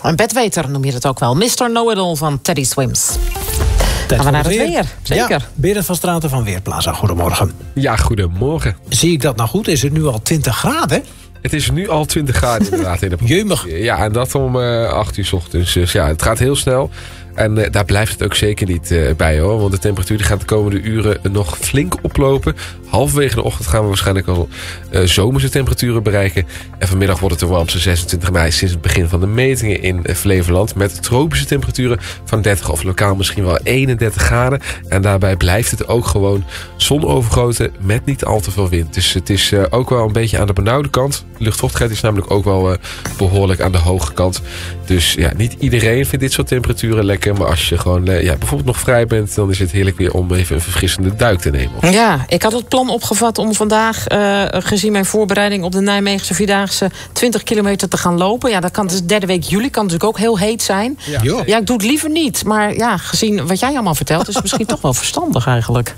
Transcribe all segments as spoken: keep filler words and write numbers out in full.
Een bedweter noem je het ook wel. mister Know-it-all van Teddy Swims. Gaan we naar het weer. weer. Zeker. Ja, Berend van Straten van Weerplaza. Goedemorgen. Ja, goedemorgen. Zie ik dat nou goed? Is het nu al twintig graden? Het is nu al twintig graden inderdaad in de Jeumig. Ja, en dat om uh, acht uur 's ochtends. Dus ja, het gaat heel snel. En uh, daar blijft het ook zeker niet uh, bij hoor. Want de temperatuur die gaat de komende uren nog flink oplopen. Halverwege de ochtend gaan we waarschijnlijk al uh, zomerse temperaturen bereiken. En vanmiddag wordt het de warmste zesentwintig mei sinds het begin van de metingen in uh, Flevoland. Met tropische temperaturen van dertig of lokaal misschien wel eenendertig graden. En daarbij blijft het ook gewoon zonovergoten met niet al te veel wind. Dus het is uh, ook wel een beetje aan de benauwde kant. De luchtvochtigheid is namelijk ook wel uh, behoorlijk aan de hoge kant. Dus ja, niet iedereen vindt dit soort temperaturen lekker. Maar als je gewoon uh, ja, bijvoorbeeld nog vrij bent, dan is het heerlijk weer om even een verfrissende duik te nemen. Ja, ik had het plan opgevat om vandaag, uh, gezien mijn voorbereiding op de Nijmeegse Vierdaagse, twintig kilometer te gaan lopen. Ja, dat kan dus derde week juli, kan natuurlijk ook heel heet zijn. Ja. ja, ik doe het liever niet. Maar ja, gezien wat jij allemaal vertelt, is het misschien toch wel verstandig eigenlijk.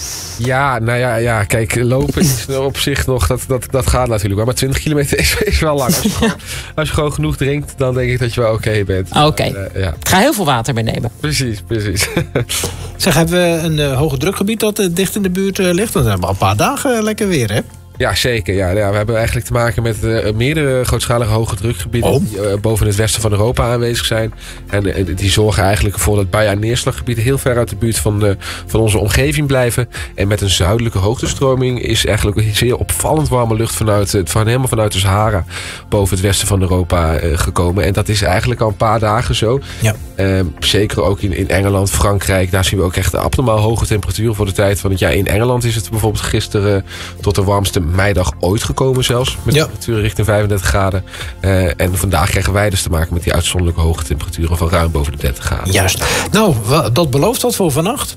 Ja, nou ja, ja, kijk, lopen is op zich nog, dat, dat, dat gaat natuurlijk wel. Maar twintig kilometer is, is wel lang. Als je, gewoon, als je gewoon genoeg drinkt, dan denk ik dat je wel oké okay bent. Oké. Okay. Uh, ja. Ik ga heel veel water meenemen. Precies, precies. Zeg, hebben we een uh, hoge drukgebied dat uh, dicht in de buurt uh, ligt? Dan hebben we al een paar dagen uh, lekker weer, hè? Ja, zeker. Ja. Ja, we hebben eigenlijk te maken met uh, meerdere grootschalige hoge drukgebieden oh. die uh, boven het westen van Europa aanwezig zijn. En uh, die zorgen eigenlijk ervoor dat bij- en neerslaggebieden heel ver uit de buurt van, uh, van onze omgeving blijven. En met een zuidelijke hoogtestroming is eigenlijk een zeer opvallend warme lucht vanuit, uh, van, helemaal vanuit de Sahara boven het westen van Europa uh, gekomen. En dat is eigenlijk al een paar dagen zo. Ja. Uh, zeker ook in, in Engeland, Frankrijk. Daar zien we ook echt abnormaal hoge temperaturen voor de tijd van het jaar. In Engeland is het bijvoorbeeld gisteren uh, tot de warmste meidag ooit gekomen zelfs. Met ja. temperaturen richting vijfendertig graden. Uh, en vandaag krijgen wij dus te maken met die uitzonderlijke hoge temperaturen van ruim boven de dertig graden. Juist. Nou, dat belooft wat voor vannacht?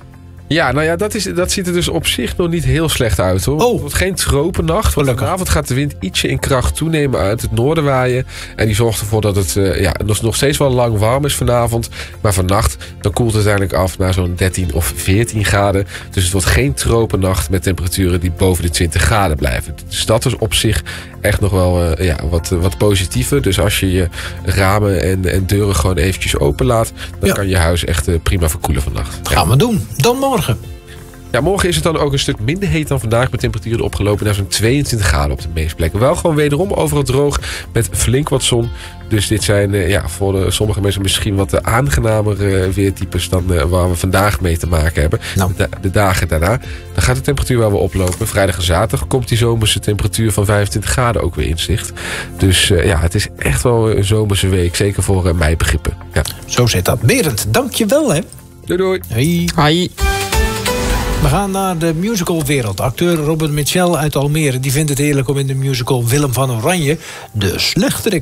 Ja, nou ja, dat, is, dat ziet er dus op zich nog niet heel slecht uit hoor. Oh. Het wordt geen tropennacht. Want vanavond gaat de wind ietsje in kracht toenemen uit het noorden waaien. En die zorgt ervoor dat het uh, ja, nog steeds wel lang warm is vanavond. Maar vannacht dan koelt het uiteindelijk af naar zo'n dertien of veertien graden. Dus het wordt geen tropennacht met temperaturen die boven de twintig graden blijven. Dus dat is op zich echt nog wel uh, ja, wat, wat positiever. Dus als je je ramen en, en deuren gewoon eventjes open laat, dan ja. kan je huis echt uh, prima verkoelen vannacht. Ja. Gaan we doen. Dan morgen. Ja, morgen is het dan ook een stuk minder heet dan vandaag. Met temperaturen opgelopen naar zo'n tweeëntwintig graden op de meeste plekken. Wel gewoon wederom overal droog met flink wat zon. Dus dit zijn uh, ja, voor de, sommige mensen misschien wat aangenamer uh, weertypes dan uh, waar we vandaag mee te maken hebben. Nou. De, de dagen daarna, dan gaat de temperatuur wel weer oplopen. Vrijdag en zaterdag komt die zomerse temperatuur van vijfentwintig graden ook weer in zicht. Dus uh, ja, het is echt wel een zomerse week. Zeker voor uh, meibegrippen. Ja. Zo zit dat. Berend, dank je wel hè. Doei doei. Hey. Hoi. We gaan naar de musicalwereld. Acteur Robert Mitchell uit Almere die vindt het heerlijk om in de musical Willem van Oranje de slechterik